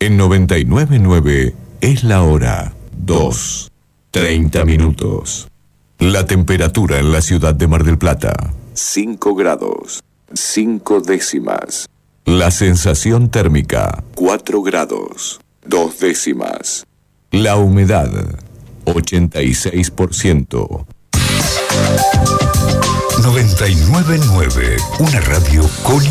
En 99.9 es la hora 2:30 minutos. La temperatura en la ciudad de Mar del Plata, 5 grados, 5 décimas. La sensación térmica, 4 grados, 2 décimas. La humedad, 86%. 99.9, una radio con